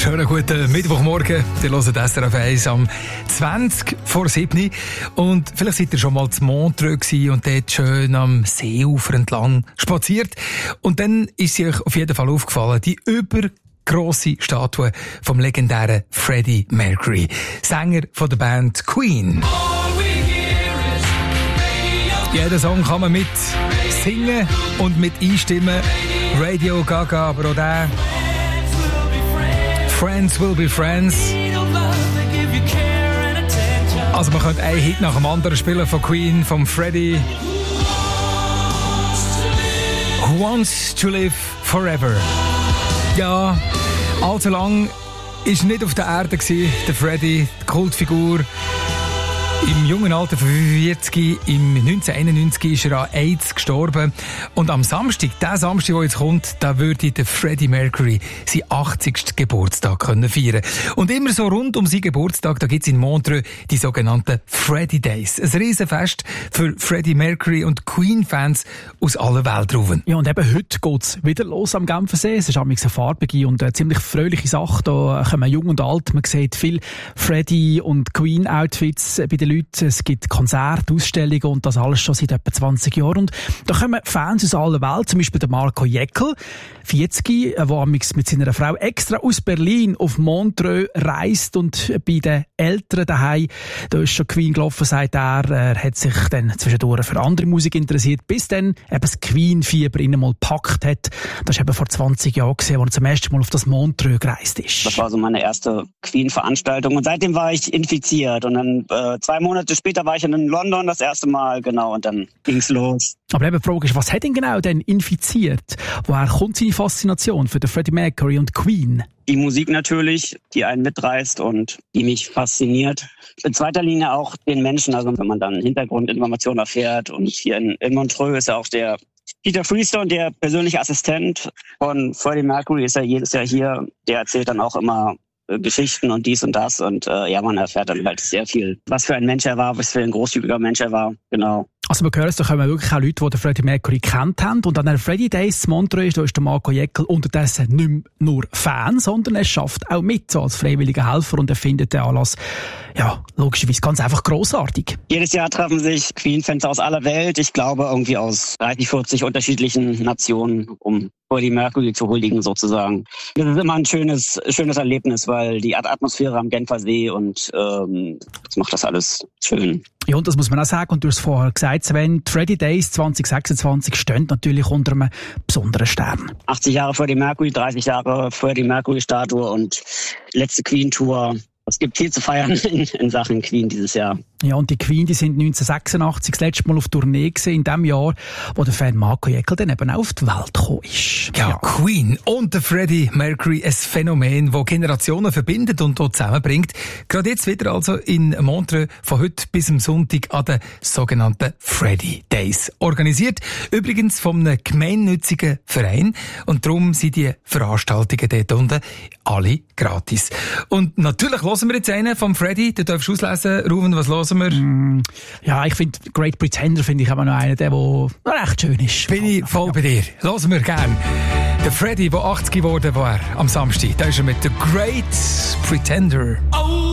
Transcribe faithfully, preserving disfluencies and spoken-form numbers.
Schönen guten Mittwochmorgen. Ihr hört S R F eins am zwanzig vor sieben. Und vielleicht seid ihr schon mal zu Montreux gewesen und dort schön am Seeufer entlang spaziert. Und dann ist sie euch auf jeden Fall aufgefallen, die übergrosse Statue vom legendären Freddie Mercury, Sänger von der Band Queen. Jeden Song kann man mit singen und mit einstimmen. Radio Gaga, aber auch der Friends will be friends. Also man könnte einen Hit nach dem anderen spielen von Queen, von Freddie. Who wants to live forever? Ja, allzu lang ist nicht auf der Erde gewesen, der Freddie, die Kultfigur. Im jungen Alter von fünfundvierzig, im neunzehnhunderteinundneunzig ist er an AIDS gestorben. Und am Samstag, der Samstag, der jetzt kommt, da würde der Freddie Mercury seinen achtzigsten Geburtstag können feiern. Und immer so rund um seinen Geburtstag, da gibt es in Montreux die sogenannten Freddie Days. Ein Riesenfest für Freddie Mercury und Queen-Fans aus aller Welt rufen. Ja, und eben heute geht es wieder los am Genfersee. Es ist eine farbige und eine ziemlich fröhliche Sache. Da kommen jung und alt. Man sieht viele Freddie- und Queen-Outfits bei den Leuten. Es gibt Konzerte, Ausstellungen und das alles schon seit etwa zwanzig Jahren. Und da kommen Fans aus aller Welt, zum Beispiel der Marco Jäckel, vierzig, der mit seiner Frau extra aus Berlin auf Montreux reist und bei den Eltern daheim, da ist schon Queen gelaufen, sagt er, er hat sich dann zwischendurch für andere Musik interessiert, bis dann eben das Queen-Fieber ihn mal gepackt hat. Das war eben vor zwanzig Jahren, als er zum ersten Mal auf das Montreux gereist ist. Das war so meine erste Queen-Veranstaltung und seitdem war ich infiziert und dann äh, zwei Monate später war ich in London das erste Mal, genau, und dann ging's los. Aber eben die Frage ist, was hat ihn genau denn infiziert? Woher kommt seine Faszination für den Freddie Mercury und Queen? Die Musik natürlich, die einen mitreißt und die mich fasziniert. In zweiter Linie auch den Menschen, also wenn man dann Hintergrundinformationen erfährt. Und hier in, in Montreux ist ja auch der Peter Freestone, der persönliche Assistent von Freddie Mercury, ist ja jedes Jahr hier. Der erzählt dann auch immer Geschichten und dies und das und äh, ja, man erfährt dann halt sehr viel, was für ein Mensch er war, was für ein großzügiger Mensch er war, genau. Also man hört es, da kommen wirklich auch Leute, die den Freddie Mercury kennt haben und an den Freddie Days in Montreux, da ist der Marco Jäckel unterdessen nicht mehr nur Fan, sondern er schafft auch mit, so als freiwilliger Helfer und er findet den Anlass, ja, logischerweise ganz einfach grossartig. Jedes Jahr treffen sich Queen-Fans aus aller Welt, ich glaube irgendwie aus dreißig, vierzig unterschiedlichen Nationen, um Freddie Mercury zu huldigen sozusagen. Das ist immer ein schönes, schönes Erlebnis, weil die Atmosphäre am Genfersee und ähm, das macht das alles schön. Ja, und das muss man auch sagen, und du hast es vorher gesagt, Sven, die Freddie Days zwanzig sechsundzwanzig stehen natürlich unter einem besonderen Stern. achtzig Jahre Freddie Mercury, dreißig Jahre Freddie Mercury Statue und letzte Queen-Tour. Es gibt viel zu feiern in, in Sachen Queen dieses Jahr. Ja, und die Queen, die sind neunzehnhundertsechsundachtzig das letzte Mal auf Tournee gewesen, in dem Jahr, wo der Fan Marco Jäckel dann eben auch auf die Welt gekommen ist. Ja, ja, Queen und der Freddie Mercury, ein Phänomen, das Generationen verbindet und dort zusammenbringt. Gerade jetzt wieder also in Montreux von heute bis am Sonntag an den sogenannten Freddie Days. Organisiert übrigens von einem gemeinnützigen Verein und darum sind die Veranstaltungen dort unten alle gratis. Und natürlich hören wir jetzt einen vom Freddie, du darfst auslesen, Ruven, was hören wir? Mm, ja, ich finde Great Pretender finde ich aber noch einen, der, der recht schön ist. Bin ich voll ja. bei dir. Hören wir gern. Der Freddie, der achtzig geworden war am Samstag, da ist er mit The Great Pretender. Oh.